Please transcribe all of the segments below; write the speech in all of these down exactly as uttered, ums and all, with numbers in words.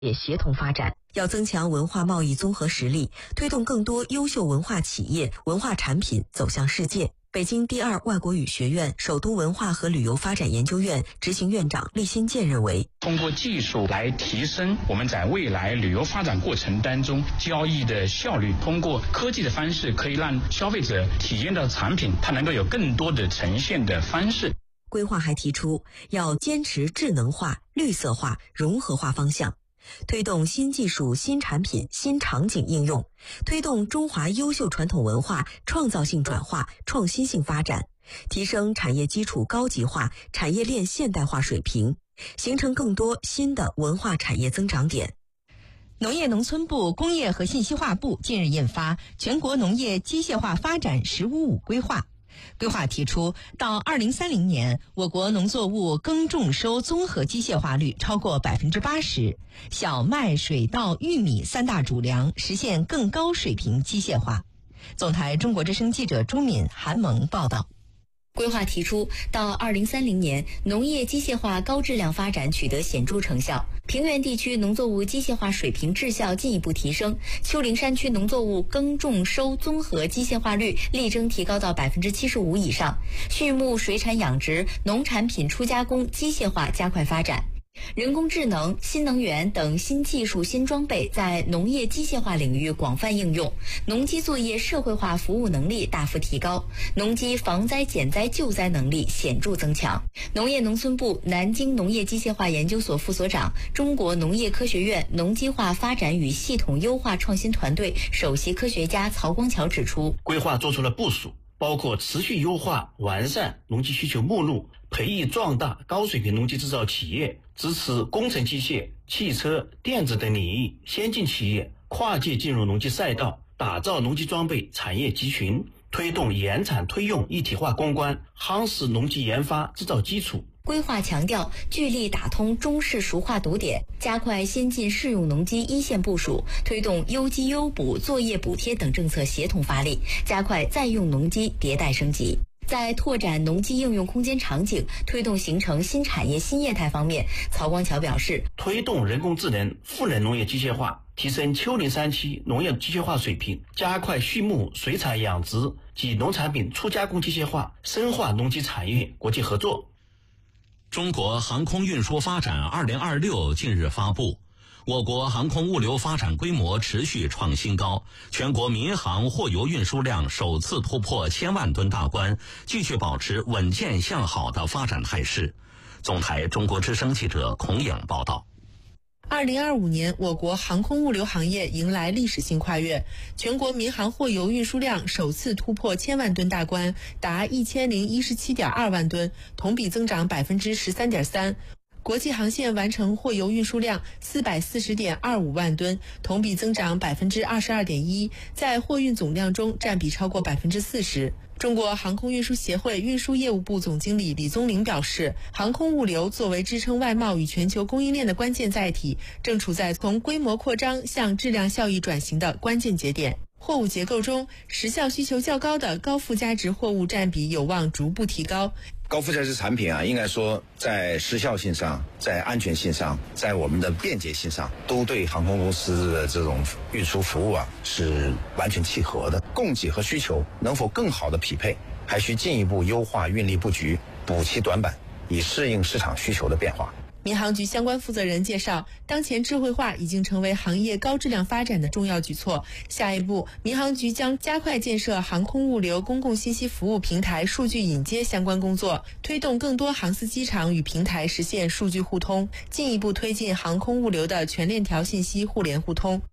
也协同发展。 要增强文化贸易综合实力，推动更多优秀文化企业、文化产品走向世界。北京第二外国语学院首都文化和旅游发展研究院执行院长厉新建认为， 通过技术来提升我们在未来旅游发展过程当中交易的效率，通过科技的方式可以让消费者体验到产品，它能够有更多的呈现的方式。 规划还提出要坚持智能化、绿色化、融合化方向，推动新技术、新产品、新场景应用，推动中华优秀传统文化创造性转化、创新性发展，提升产业基础高级化、产业链现代化水平，形成更多新的文化产业增长点。 农业农村部、工业和信息化部近日印发《全国农业机械化发展“十五五”规划》。规划提出，到二零三零年，我国农作物耕种收综合机械化率超过百分之八十，小麦、水稻、玉米三大主粮实现更高水平机械化。总台中国之声记者朱敏、韩萌报道。 规划提出，到二零三零年，农业机械化高质量发展取得显著成效，平原地区农作物机械化水平质效进一步提升，丘陵山区农作物耕种收综合机械化率力争提高到百分之七十五以上，畜牧水产养殖、农产品初加工机械化加快发展。人工智能、新能源等新技术、新装备在农业机械化领域广泛应用，农机作业社会化服务能力大幅提高，农机防灾减灾救灾能力显著增强。农业农村部南京农业机械化研究所副所长、中国农业科学院农机化发展与系统优化创新团队首席科学家曹光桥指出， 规划做出了部署，包括持续优化完善农机需求目录，培育壮大高水平农机制造企业，支持工程机械、汽车、电子等领域先进企业跨界进入农机赛道，打造农机装备产业集群，推动研产推用一体化攻关，夯实农机研发制造基础。 规划强调聚力打通中式熟化堵点，加快先进适用农机一线部署，推动优机优补、作业补贴等政策协同发力，加快在用农机迭代升级。在拓展农机应用空间场景、推动形成新产业新业态方面，曹光桥表示， 推动人工智能、赋能农业机械化，提升丘陵山区农业机械化水平，加快畜牧、水产养殖及农产品初加工机械化，深化农机产业国际合作。 中国航空运输发展二零二六近日发布，我国航空物流发展规模持续创新高，全国民航货邮运输量首次突破千万吨大关，继续保持稳健向好的发展态势。总台中国之声记者孔颖报道。 二零二五年，我国航空物流行业迎来历史性跨越，全国民航货邮运输量首次突破千万吨大关，达一千零一十七点二万吨，同比增长百分之十三点三。国际航线完成货邮运输量四百四十点二五万吨，同比增长百分之二十二点一，在货运总量中占比超过百分之四十。中国航空运输协会运输业务部总经理李宗林表示，航空物流作为支撑外贸与全球供应链的关键载体，正处在从规模扩张向质量效益转型的关键节点。货物结构中，时效需求较高的高附加值货物占比有望逐步提高。 高附加值产品啊，应该说在时效性上、在安全性上、在我们的便捷性上，都对航空公司的这种运输服务啊是完全契合的。供给和需求能否更好的匹配，还需进一步优化运力布局，补齐短板，以适应市场需求的变化。 民航局相关负责人介绍，当前智慧化已经成为行业高质量发展的重要举措。下一步，民航局将加快建设航空物流公共信息服务平台数据引接相关工作，推动更多航司机场与平台实现数据互通，进一步推进航空物流的全链条信息互联互通。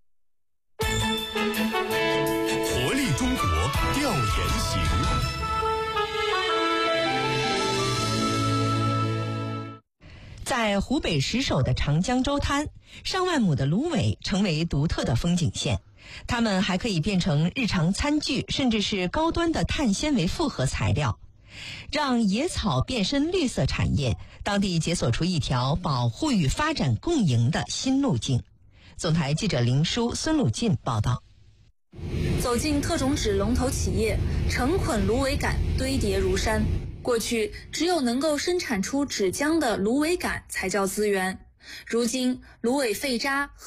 活力中国调研行。 在湖北石首的长江洲滩，上万亩的芦苇成为独特的风景线，它们还可以变成日常餐具，甚至是高端的碳纤维复合材料，让野草变身绿色产业。当地解锁出一条保护与发展共赢的新路径。总台记者林舒、孙鲁进报道。 走进特种纸龙头企业，成捆芦苇杆堆叠如山。过去只有能够生产出纸浆的芦苇杆才叫资源， 如今，芦苇废渣和